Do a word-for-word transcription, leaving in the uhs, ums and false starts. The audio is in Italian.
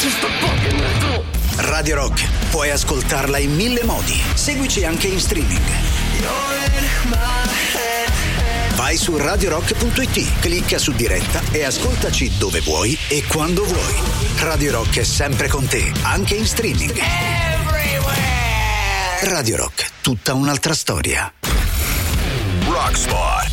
Radio Rock, puoi ascoltarla in mille modi. Seguici anche in streaming. Vai su radio rock punto it, clicca su diretta e ascoltaci dove vuoi e quando vuoi. Radio Rock è sempre con te, anche in streaming. Radio Rock, tutta un'altra storia. Rock Spot.